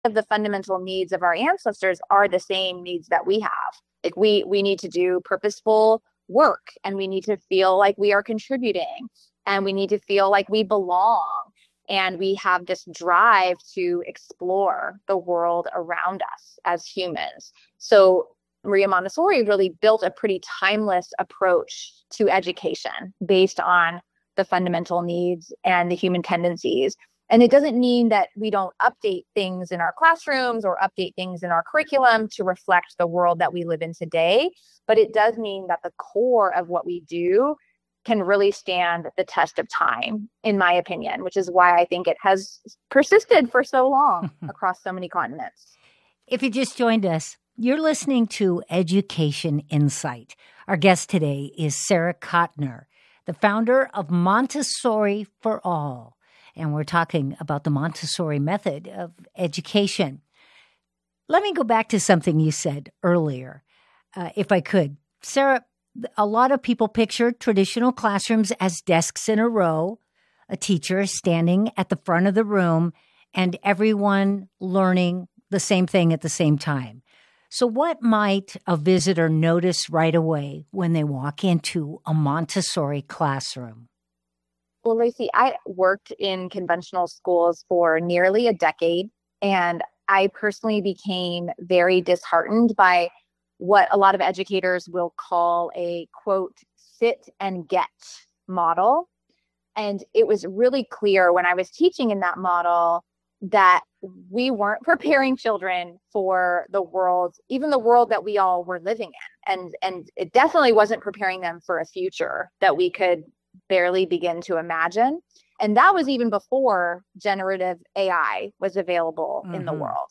of the fundamental needs of our ancestors are the same needs that we have. Like we need to do purposeful work, and we need to feel like we are contributing, and we need to feel like we belong. And we have this drive to explore the world around us as humans. So Maria Montessori really built a pretty timeless approach to education based on the fundamental needs and the human tendencies. And it doesn't mean that we don't update things in our classrooms or update things in our curriculum to reflect the world that we live in today. But it does mean that the core of what we do can really stand the test of time, in my opinion, which is why I think it has persisted for so long across so many continents. If you just joined us, you're listening to Education Insight. Our guest today is Sarah Cotner, the founder of Montessori for All. And we're talking about the Montessori method of education. Let me go back to something you said earlier, if I could. Sarah, a lot of people picture traditional classrooms as desks in a row, a teacher standing at the front of the room, and everyone learning the same thing at the same time. So what might a visitor notice right away when they walk into a Montessori classroom? Well, Lacey, I worked in conventional schools for nearly a decade, and I personally became very disheartened by what a lot of educators will call a, quote, sit and get model. And it was really clear when I was teaching in that model that we weren't preparing children for the world, even the world that we all were living in. And it definitely wasn't preparing them for a future that we could barely begin to imagine. And that was even before generative AI was available in the world.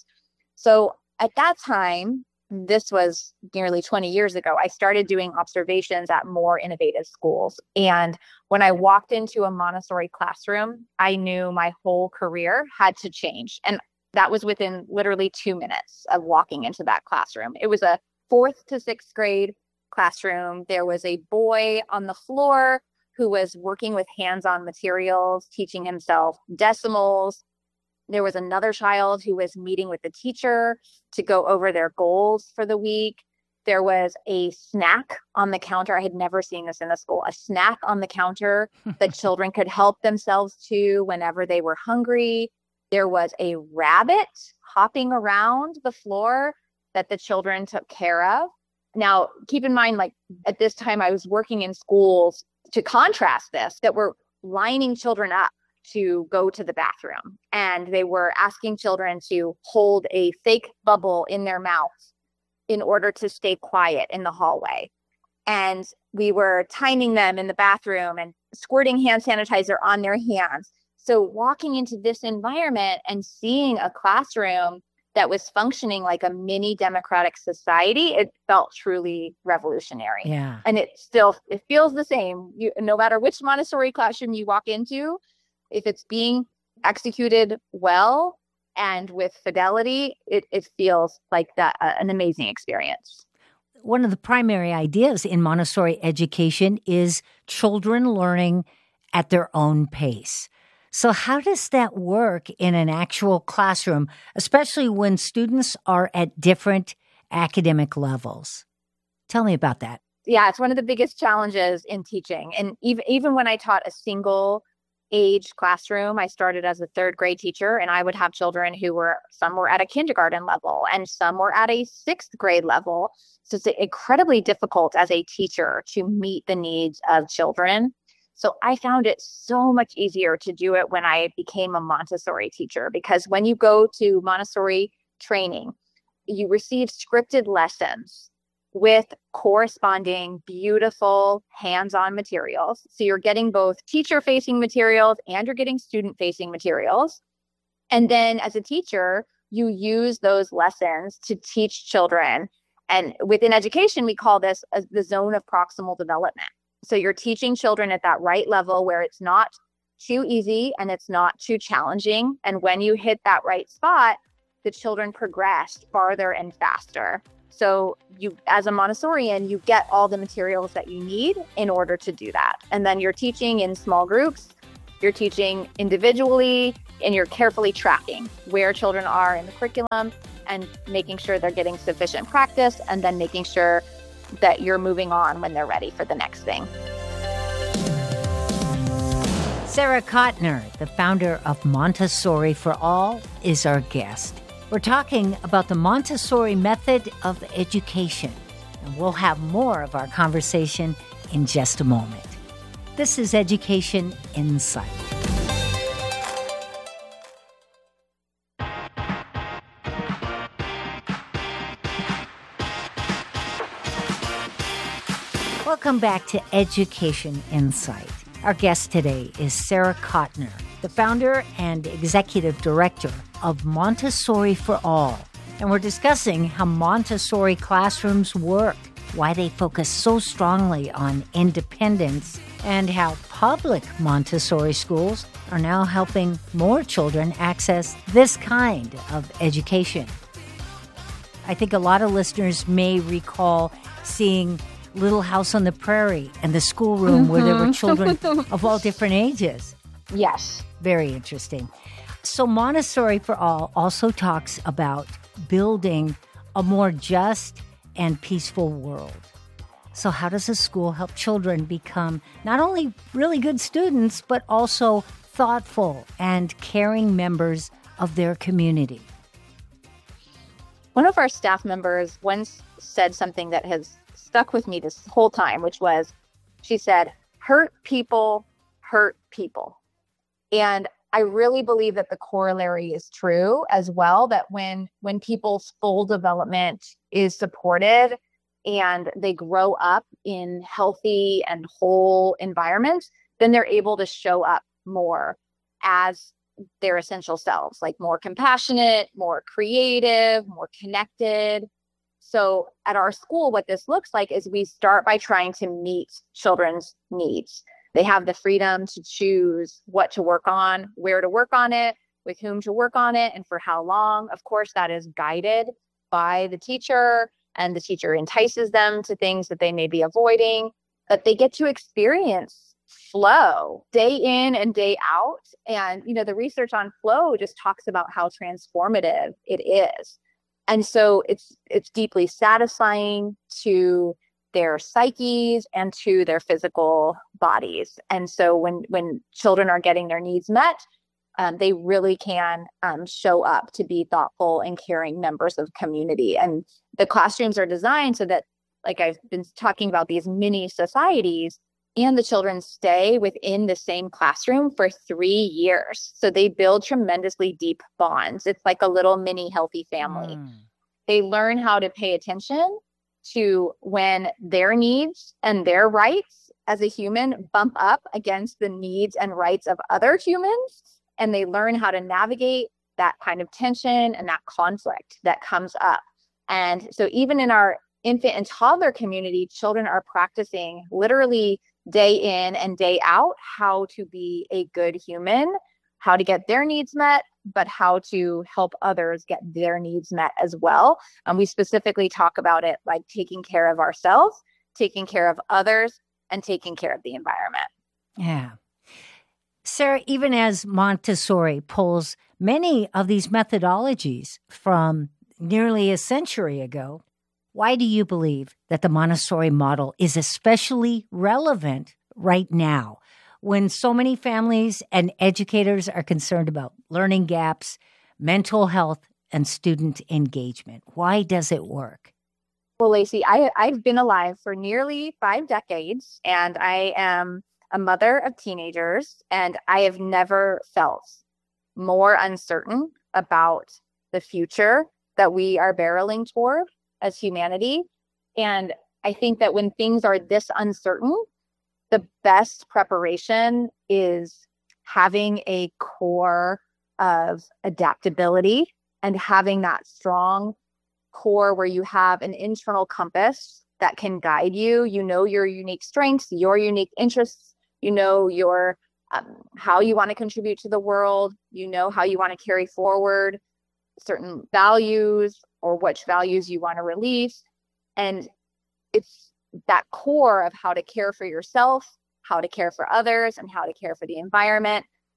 So at that time, this was nearly 20 years ago, I started doing observations at more innovative schools. And when I walked into a Montessori classroom, I knew my whole career had to change. And that was within literally 2 minutes of walking into that classroom. It was a 4th to 6th grade classroom. There was a boy on the floor who was working with hands-on materials, teaching himself decimals. There was another child who was meeting with the teacher to go over their goals for the week. There was a snack on the counter. I had never seen this in the school, a snack on the counter that children could help themselves to whenever they were hungry. There was a rabbit hopping around the floor that the children took care of. Now, keep in mind, like at this time, I was working in schools to contrast this, that were lining children up to go to the bathroom. And they were asking children to hold a fake bubble in their mouths in order to stay quiet in the hallway. And we were timing them in the bathroom and squirting hand sanitizer on their hands. So walking into this environment and seeing a classroom that was functioning like a mini democratic society, it felt truly revolutionary. Yeah. And it feels the same. No matter which Montessori classroom you walk into, if it's being executed well and with fidelity, it feels like an amazing experience. One of the primary ideas in Montessori education is children learning at their own pace. So how does that work in an actual classroom, especially when students are at different academic levels? Tell me about that. Yeah, it's one of the biggest challenges in teaching. And even when I taught a single age classroom, I started as a 3rd grade teacher, and I would have children some were at a kindergarten level and some were at a 6th grade level. So it's incredibly difficult as a teacher to meet the needs of children. So I found it so much easier to do it when I became a Montessori teacher, because when you go to Montessori training, you receive scripted lessons with corresponding beautiful hands-on materials. So you're getting both teacher-facing materials and you're getting student-facing materials. And then as a teacher, you use those lessons to teach children. And within education, we call this the zone of proximal development. So you're teaching children at that right level where it's not too easy and it's not too challenging. And when you hit that right spot, the children progress farther and faster. So you, as a Montessorian, you get all the materials that you need in order to do that. And then you're teaching in small groups, you're teaching individually, and you're carefully tracking where children are in the curriculum and making sure they're getting sufficient practice, and then making sure that you're moving on when they're ready for the next thing. Sarah Cotner, the founder of Montessori for All, is our guest. We're talking about the Montessori method of education, and we'll have more of our conversation in just a moment. This is Education Insight. Welcome back to Education Insight. Our guest today is Sarah Cotner, the founder and executive director of Montessori for All. And we're discussing how Montessori classrooms work, why they focus so strongly on independence, and how public Montessori schools are now helping more children access this kind of education. I think a lot of listeners may recall seeing Little House on the Prairie and the schoolroom where there were children of all different ages. Yes. Very interesting. So Montessori for All also talks about building a more just and peaceful world. So how does a school help children become not only really good students, but also thoughtful and caring members of their community? One of our staff members once said something that has stuck with me this whole time, which was, she said, hurt people hurt people. And I really believe that the corollary is true as well, that when people's full development is supported and they grow up in healthy and whole environments, then they're able to show up more as their essential selves, like more compassionate, more creative, more connected. So at our school, what this looks like is we start by trying to meet children's needs. They have the freedom to choose what to work on, where to work on it, with whom to work on it, and for how long. Of course, that is guided by the teacher, and the teacher entices them to things that they may be avoiding, but they get to experience flow day in and day out. And, the research on flow just talks about how transformative it is. And so it's deeply satisfying to their psyches and to their physical bodies. And so when children are getting their needs met, they really can show up to be thoughtful and caring members of community. And the classrooms are designed so that, like I've been talking about, these mini societies, and the children stay within the same classroom for 3 years. So they build tremendously deep bonds. It's like a little mini healthy family. They learn how to pay attention to when their needs and their rights as a human bump up against the needs and rights of other humans. And they learn how to navigate that kind of tension and that conflict that comes up. And so even in our infant and toddler community, children are practicing literally day in and day out how to be a good human, how to get their needs met, but how to help others get their needs met as well. And we specifically talk about it like taking care of ourselves, taking care of others, and taking care of the environment. Yeah. Sarah, even as Montessori pulls many of these methodologies from nearly a century ago, why do you believe that the Montessori model is especially relevant right now, when so many families and educators are concerned about learning gaps, mental health, and student engagement? Why does it work? Well, Lacey, I've been alive for nearly 5 decades, and I am a mother of teenagers, and I have never felt more uncertain about the future that we are barreling toward as humanity. And I think that when things are this uncertain, the best preparation is having a core of adaptability and having that strong core where you have an internal compass that can guide you. You know your unique strengths, your unique interests, you know your how you want to contribute to the world, you know how you want to carry forward certain values or which values you want to release. And it's that core of how to care for yourself, how to care for others, and how to care for the environment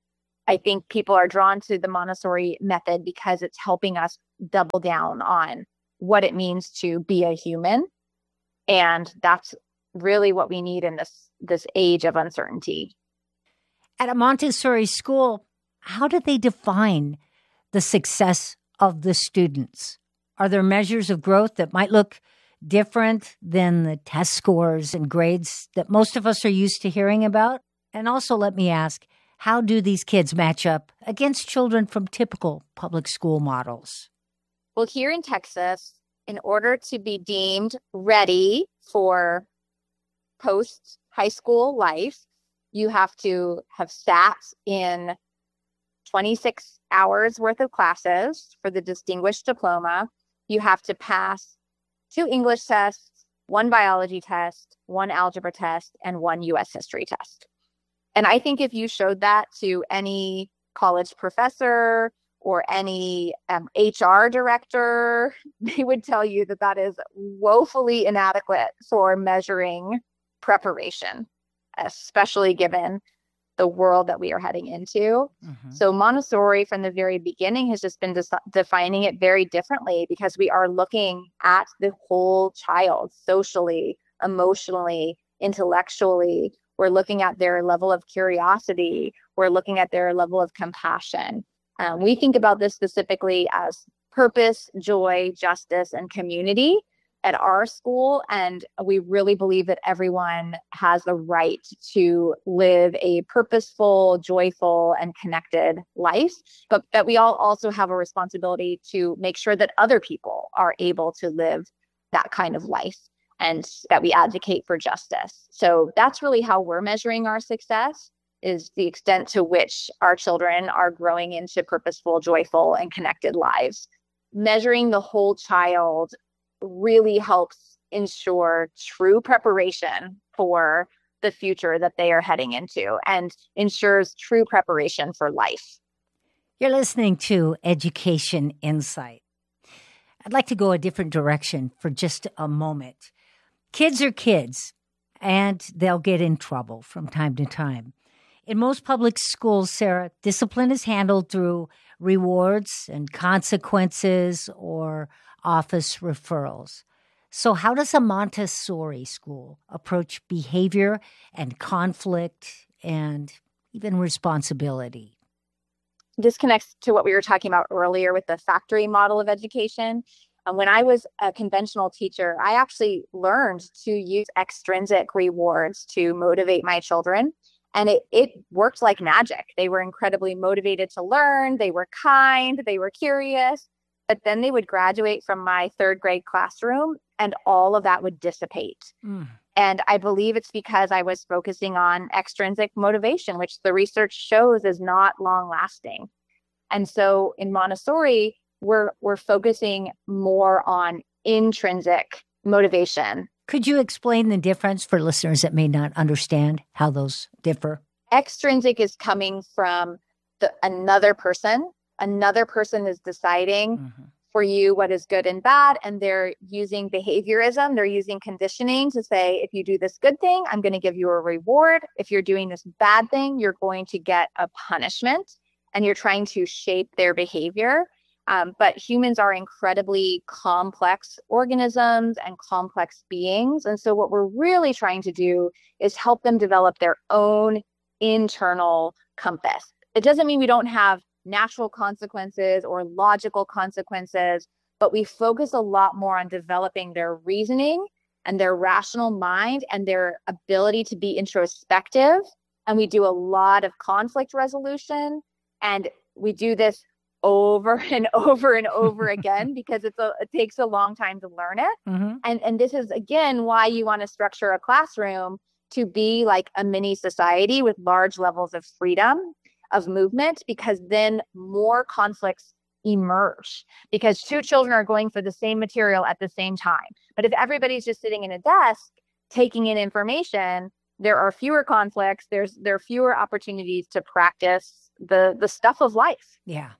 I think people are drawn to the Montessori method because it's helping us double down on what it means to be a human. And that's really what we need in this age of uncertainty. At a Montessori school, how do they define the success of the students? Are there measures of growth that might look different than the test scores and grades that most of us are used to hearing about? And also, let me ask, how do these kids match up against children from typical public school models? Well, here in Texas, in order to be deemed ready for post-high school life, you have to have sat in 26 hours worth of classes for the distinguished diploma. You have to pass 2 English tests, 1 biology test, 1 algebra test, and 1 U.S. history test. And I think if you showed that to any college professor or any HR director, they would tell you that that is woefully inadequate for measuring preparation, especially given the world that we are heading into. Mm-hmm. So Montessori from the very beginning has just been defining it very differently, because we are looking at the whole child socially, emotionally, intellectually. We're looking at their level of curiosity. We're looking at their level of compassion. We think about this specifically as purpose, joy, justice, and community at our school. And we really believe that everyone has the right to live a purposeful, joyful, and connected life, but that we all also have a responsibility to make sure that other people are able to live that kind of life, and that we advocate for justice. So that's really how we're measuring our success, is the extent to which our children are growing into purposeful, joyful, and connected lives. Measuring the whole child really helps ensure true preparation for the future that they are heading into, and ensures true preparation for life. You're listening to Education Insight. I'd like to go a different direction for just a moment. Kids are kids, and they'll get in trouble from time to time. In most public schools, Sarah, discipline is handled through rewards and consequences or office referrals. So how does a Montessori school approach behavior and conflict and even responsibility? This connects to what we were talking about earlier with the factory model of education. When I was a conventional teacher, I actually learned to use extrinsic rewards to motivate my children. And it worked like magic. They were incredibly motivated to learn. They were kind. They were curious. But then they would graduate from my 3rd grade classroom, and all of that would dissipate. And I believe it's because I was focusing on extrinsic motivation, which the research shows is not long lasting. And so in Montessori, we're focusing more on intrinsic motivation. Could you explain the difference for listeners that may not understand how those differ? Extrinsic is coming from another person. Another person is deciding for you what is good and bad, and they're using behaviorism. They're using conditioning to say, if you do this good thing, I'm going to give you a reward. If you're doing this bad thing, you're going to get a punishment, and you're trying to shape their behavior. But humans are incredibly complex organisms and complex beings. And so what we're really trying to do is help them develop their own internal compass. It doesn't mean we don't have natural consequences or logical consequences, but we focus a lot more on developing their reasoning and their rational mind and their ability to be introspective. And we do a lot of conflict resolution, and we do this over and over and over again because it takes a long time to learn it. And this is, again, why you want to structure a classroom to be like a mini society with large levels of freedom of movement, because then more conflicts emerge, because 2 children are going for the same material at the same time. But if everybody's just sitting in a desk taking in information, there are fewer conflicts. There are fewer opportunities to practice the stuff of life. Yeah.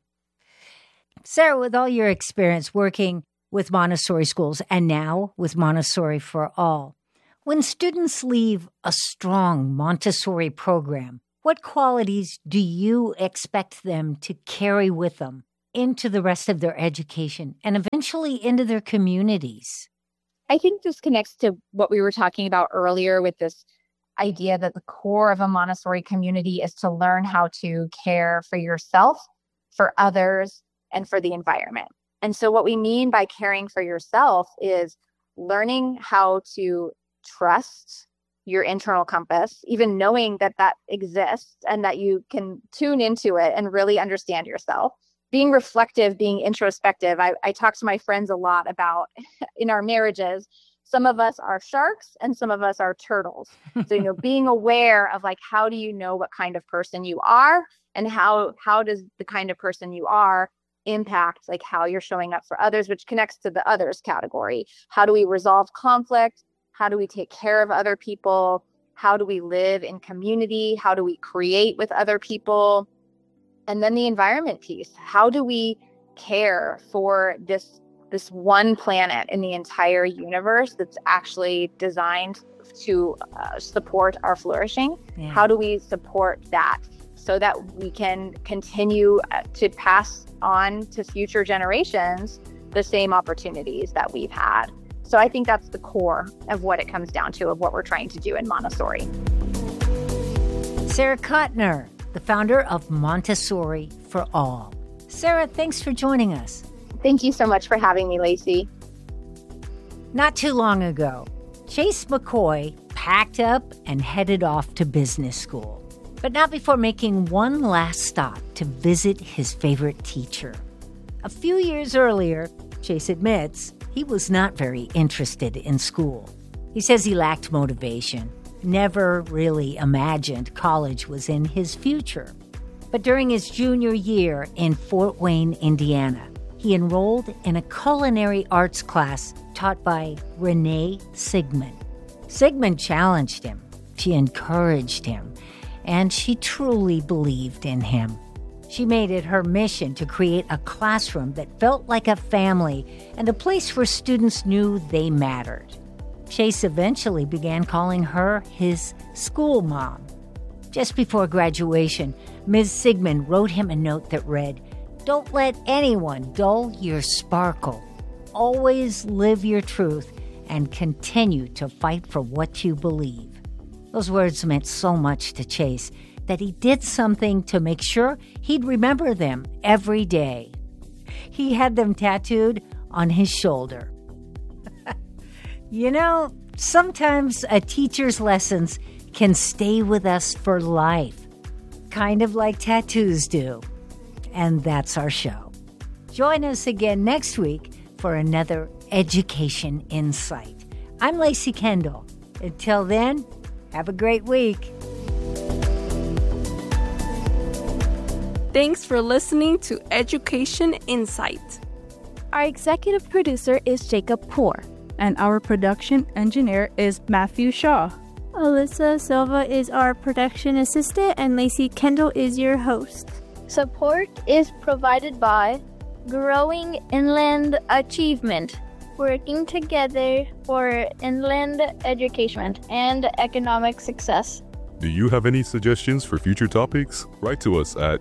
Sarah, with all your experience working with Montessori schools and now with Montessori for All, when students leave a strong Montessori program, What qualities do you expect them to carry with them into the rest of their education and eventually into their communities? I think this connects to what we were talking about earlier with this idea that the core of a Montessori community is to learn how to care for yourself, for others, and for the environment. And so what we mean by caring for yourself is learning how to trust your internal compass, even knowing that that exists and that you can tune into it and really understand yourself. Being reflective, being introspective. I talk to my friends a lot about in our marriages, some of us are sharks and some of us are turtles. So, being aware of like, how do you know what kind of person you are and how does the kind of person you are impact like how you're showing up for others, which connects to the others category. How do we resolve conflict? How do we take care of other people? How do we live in community? How do we create with other people? And then the environment piece. How do we care for this one planet in the entire universe that's actually designed to support our flourishing? Yeah. How do we support that so that we can continue to pass on to future generations the same opportunities that we've had? So I think that's the core of what it comes down to, of what we're trying to do in Montessori. Sarah Kotner, the founder of Montessori for All. Sarah, thanks for joining us. Thank you so much for having me, Lacey. Not too long ago, Chase McCoy packed up and headed off to business school, but not before making one last stop to visit his favorite teacher. A few years earlier, Chase admits he was not very interested in school. He says he lacked motivation, never really imagined college was in his future. But during his junior year in Fort Wayne, Indiana, he enrolled in a culinary arts class taught by Renee Sigmund. Sigmund challenged him, she encouraged him, and she truly believed in him. She made it her mission to create a classroom that felt like a family and a place where students knew they mattered. Chase eventually began calling her his school mom. Just before graduation, Ms. Sigmund wrote him a note that read, "Don't let anyone dull your sparkle. Always live your truth and continue to fight for what you believe." Those words meant so much to Chase that he did something to make sure he'd remember them every day. He had them tattooed on his shoulder. Sometimes a teacher's lessons can stay with us for life, kind of like tattoos do. And that's our show. Join us again next week for another Education Insight. I'm Lacey Kendall. Until then, have a great week. Thanks for listening to Education Insight. Our executive producer is Jacob Poor. And our production engineer is Matthew Shaw. Alyssa Silva is our production assistant, and Lacey Kendall is your host. Support is provided by Growing Inland Achievement, working together for inland education and economic success. Do you have any suggestions for future topics? Write to us at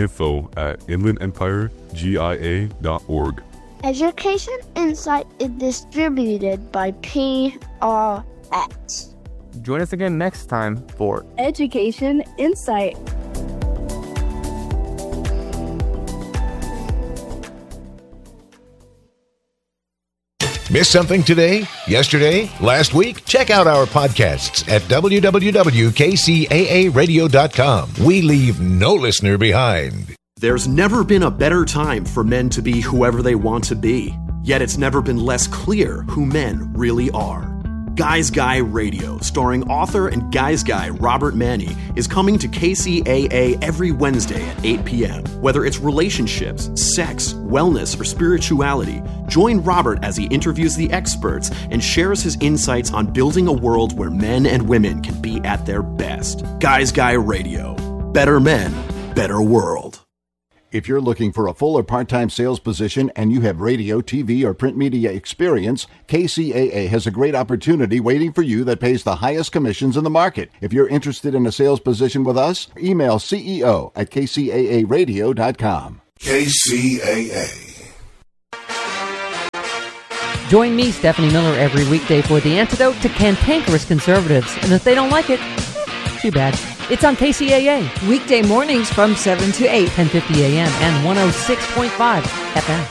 info@inlandempiregia.org. Education Insight is distributed by PRX. Join us again next time for Education Insight. Miss something today, yesterday, last week? Check out our podcasts at www.kcaaradio.com. We leave no listener behind. There's never been a better time for men to be whoever they want to be. Yet it's never been less clear who men really are. Guys Guy Radio, starring author and Guys Guy Robert Manni, is coming to KCAA every Wednesday at 8 p.m. Whether it's relationships, sex, wellness, or spirituality, join Robert as he interviews the experts and shares his insights on building a world where men and women can be at their best. Guys Guy Radio. Better men, better world. If you're looking for a full or part-time sales position and you have radio, TV, or print media experience, KCAA has a great opportunity waiting for you that pays the highest commissions in the market. If you're interested in a sales position with us, email CEO@kcaaradio.com. KCAA. Join me, Stephanie Miller, every weekday for the antidote to cantankerous conservatives. And if they don't like it, too bad. It's on KCAA. Weekday mornings from 7 to 8. 10:50 a.m. and 106.5 FM.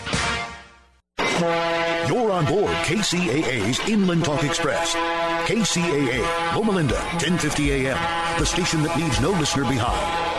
You're on board KCAA's Inland Talk Express. KCAA, Loma Linda, 10:50 a.m. The station that leaves no listener behind.